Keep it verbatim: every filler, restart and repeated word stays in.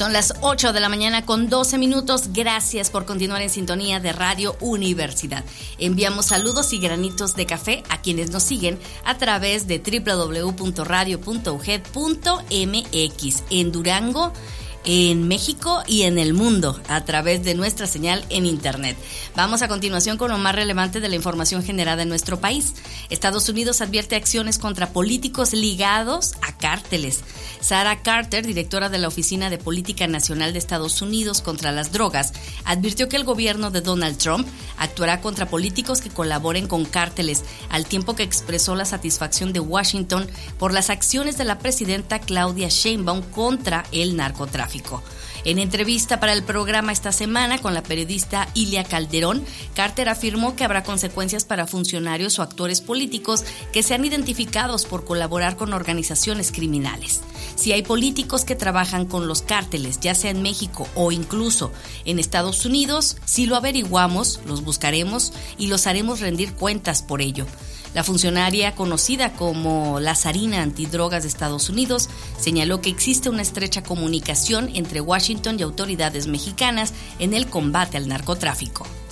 Son las ocho de la mañana con doce minutos. Gracias por continuar en sintonía de Radio Universidad. Enviamos saludos y granitos de café a quienes nos siguen a través de doble u doble u doble u punto radio punto u g e d punto m x en Durango, en México y en el mundo a través de nuestra señal en internet. Vamos a continuación con lo más relevante de la información generada en nuestro país. Estados Unidos advierte acciones contra políticos ligados a cárteles. Sarah Carter, directora de la Oficina de Política Nacional de Estados Unidos contra las Drogas, advirtió que el gobierno de Donald Trump actuará contra políticos que colaboren con cárteles, al tiempo que expresó la satisfacción de Washington por las acciones de la presidenta Claudia Sheinbaum contra el narcotráfico. En entrevista para el programa esta semana con la periodista Ilia Calderón, Carter afirmó que habrá consecuencias para funcionarios o actores políticos que sean identificados por colaborar con organizaciones criminales. Si hay políticos que trabajan con los cárteles, ya sea en México o incluso en Estados Unidos, si lo averiguamos, los buscaremos y los haremos rendir cuentas por ello. La funcionaria, conocida como la zarina antidrogas de Estados Unidos, señaló que existe una estrecha comunicación entre Washington y autoridades mexicanas en el combate al narcotráfico.